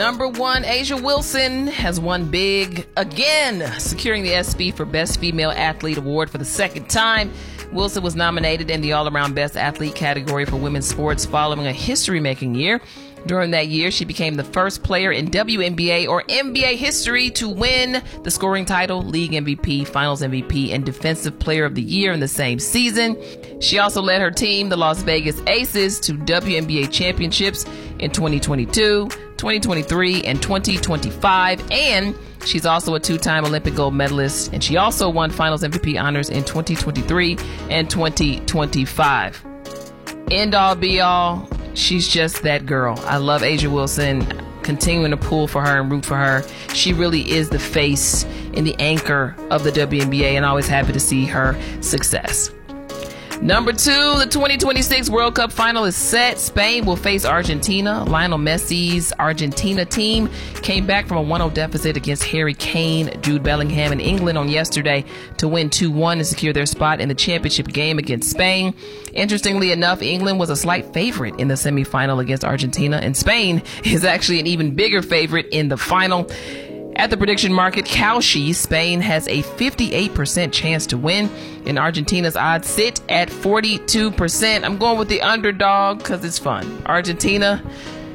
Number 1, A'ja Wilson has won big again, securing the ESPY for Best Female Athlete Award for the second time. Wilson was nominated in the All-Around Best Athlete category for women's sports following a history-making year. During that year, she became the first player in WNBA or NBA history to win the scoring title, League MVP, Finals MVP, and Defensive Player of the Year in the same season. She also led her team, the Las Vegas Aces, to WNBA championships in 2022, 2023, and 2025. And she's also a two-time Olympic gold medalist, and she also won Finals MVP honors in 2023 and 2025. End all, be all. She's just that girl. I love A'ja Wilson. Continuing to pull for her and root for her. She really is the face and the anchor of the WNBA, and always happy to see her success. Number 2, the 2026 World Cup final is set. Spain will face Argentina. Lionel Messi's Argentina team came back from a 1-0 deficit against Harry Kane, Jude Bellingham, and England on yesterday to win 2-1 and secure their spot in the championship game against Spain. Interestingly enough, England was a slight favorite in the semifinal against Argentina, and Spain is actually an even bigger favorite in the final. At the prediction market, Kalshi, Spain has a 58% chance to win, and Argentina's odds sit at 42%. I'm going with the underdog because it's fun. Argentina,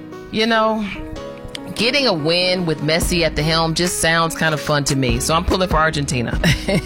getting a win with Messi at the helm just sounds kind of fun to me, so I'm pulling for Argentina.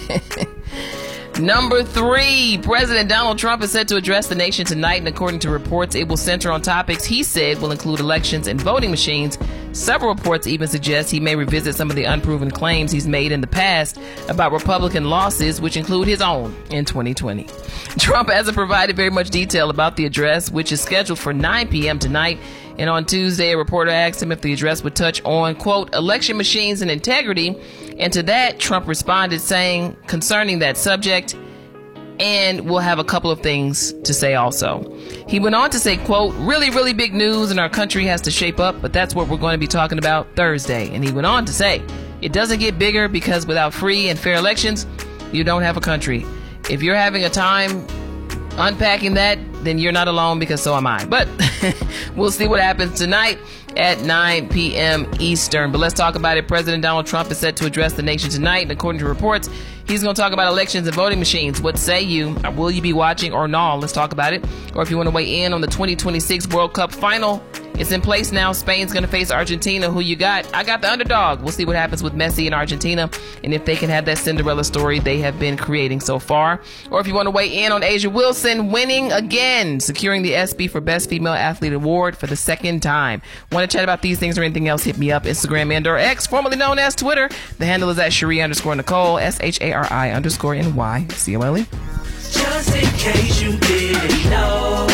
Number 3, President Donald Trump is set to address the nation tonight, and according to reports, it will center on topics he said will include elections and voting machines. Several reports even suggest he may revisit some of the unproven claims he's made in the past about Republican losses, which include his own in 2020. Trump hasn't provided very much detail about the address, which is scheduled for 9 p.m. tonight. And on Tuesday, a reporter asked him if the address would touch on, quote, election machines and integrity. And to that, Trump responded saying, concerning that subject, and we'll have a couple of things to say also. He went on to say, quote, really, really big news and our country has to shape up, but that's what we're going to be talking about Thursday. And he went on to say, it doesn't get bigger because without free and fair elections, you don't have a country. If you're having a time unpacking that, then you're not alone, because so am I. But we'll see what happens tonight at 9 p.m. Eastern. But let's talk about it. President Donald Trump is set to address the nation tonight, and according to reports, he's going to talk about elections and voting machines. What say you? Will you be watching or no? Let's talk about it. Or if you want to weigh in on the 2026 World Cup final, it's in place now. Spain's going to face Argentina. Who you got? I got the underdog. We'll see what happens with Messi and Argentina, and if they can have that Cinderella story they have been creating so far. Or if you want to weigh in on A'ja Wilson winning again, securing the ESPY for Best Female Athlete Award for the second time. Want to chat about these things or anything else? Hit me up. Instagram and or X, formerly known as Twitter. The handle is at Cherie_Nicole, SHARI_NY COLE. Just in case you didn't know,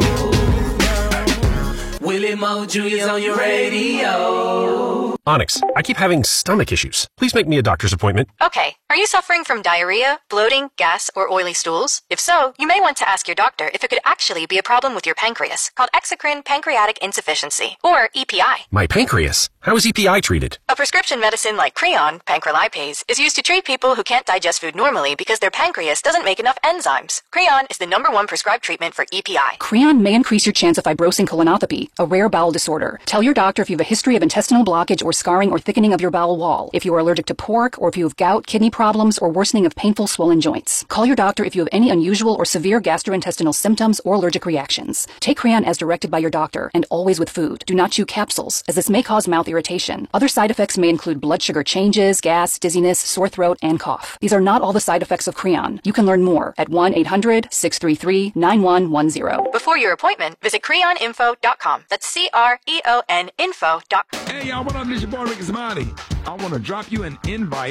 Willie Mo Jr.'s on your radio. Onyx, I keep having stomach issues. Please make me a doctor's appointment. Okay. Are you suffering from diarrhea, bloating, gas, or oily stools? If so, you may want to ask your doctor if it could actually be a problem with your pancreas, called exocrine pancreatic insufficiency, or EPI. My pancreas? How is EPI treated? A prescription medicine like Creon, pancrelipase, is used to treat people who can't digest food normally because their pancreas doesn't make enough enzymes. Creon is the #1 prescribed treatment for EPI. Creon may increase your chance of fibrosing colonopathy, a rare bowel disorder. Tell your doctor if you have a history of intestinal blockage or scarring or thickening of your bowel wall, if you are allergic to pork, or if you have gout, kidney problems, or worsening of painful swollen joints. Call your doctor if you have any unusual or severe gastrointestinal symptoms or allergic reactions. Take Creon as directed by your doctor, and always with food. Do not chew capsules, as this may cause mouth irritation. Other side effects may include blood sugar changes, gas, dizziness, sore throat, and cough. These are not all the side effects of Creon. You can learn more at 1-800-633-9110. Before your appointment, visit creoninfo.com. That's CREON info.com. Hey, y'all, what up? This your boy Ricky Zamani. I want to drop you an invite